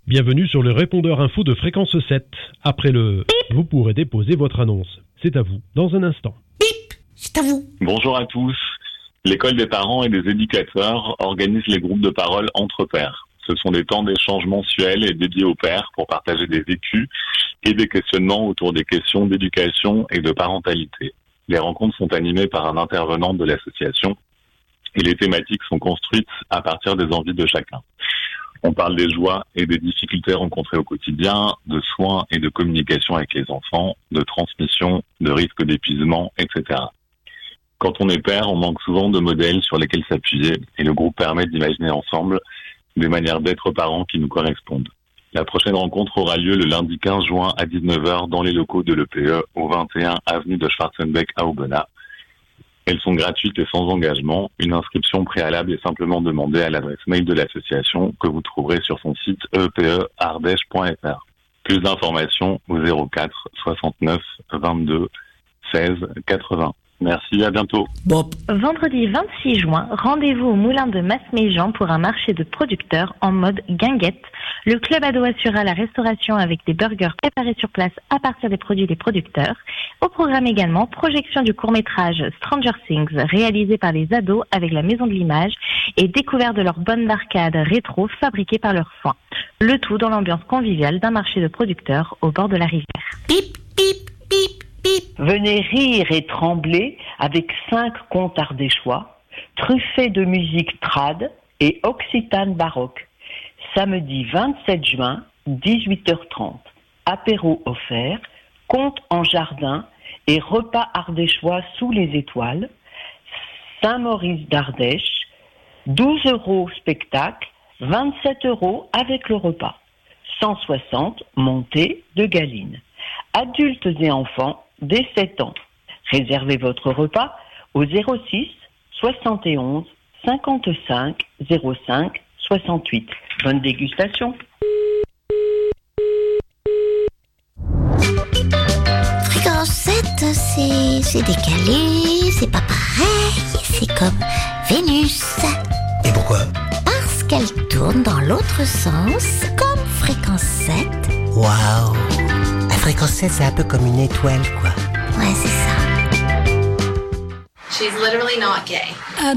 Bienvenue sur le répondeur info de Fréquence 7. Après le vous pourrez déposer votre annonce. C'est à vous, dans un instant. C'est à vous. Bonjour à tous. L'école des parents et des éducateurs organise les groupes de parole entre pairs. Ce sont des temps d'échange mensuels et dédiés aux pairs pour partager des vécus et des questionnements autour des questions d'éducation et de parentalité. Les rencontres sont animées par un intervenant de l'association et les thématiques sont construites à partir des envies de chacun. On parle des joies et des difficultés rencontrées au quotidien, de soins et de communication avec les enfants, de transmission, de risques d'épuisement, etc. Quand on est père, on manque souvent de modèles sur lesquels s'appuyer et le groupe permet d'imaginer ensemble des manières d'être parents qui nous correspondent. La prochaine rencontre aura lieu le lundi 15 juin à 19h dans les locaux de l'EPE au 21 avenue de Schwarzenbeck à Aubenas. Elles sont gratuites et sans engagement. Une inscription préalable est simplement demandée à l'adresse mail de l'association que vous trouverez sur son site epeardèche.fr. Plus d'informations au 04 69 22 16 80. Merci, à bientôt. Bob. Vendredi 26 juin, rendez-vous au Moulin de Masméjean pour un marché de producteurs en mode guinguette. Le club ado assurera la restauration avec des burgers préparés sur place à partir des produits des producteurs. Au programme également, projection du court-métrage Stranger Things réalisé par les ados avec la Maison de l'Image et découverte de leurs bonnes d'arcade rétro fabriquées par leurs soins. Le tout dans l'ambiance conviviale d'un marché de producteurs au bord de la rivière. Pip, pip, pip. Venez rire et trembler avec 5 contes ardéchois, truffés de musique trad et occitane baroque. Samedi 27 juin, 18h30. Apéro offert, contes en jardin et repas ardéchois sous les étoiles. Saint-Maurice d'Ardèche, 12 € spectacle, 27 € avec le repas. 160 montée de Galine. Adultes et enfants dès 7 ans. Réservez votre repas au 06 71 55 05 68. Bonne dégustation. Fréquence 7, c'est décalé, c'est pas pareil, c'est comme Vénus. Et pourquoi? Parce qu'elle tourne dans l'autre sens, comme Fréquence 7. Waouh! La Fréquence 7, c'est un peu comme une étoile, quoi. Ouais, c'est ça. She's literally not gay.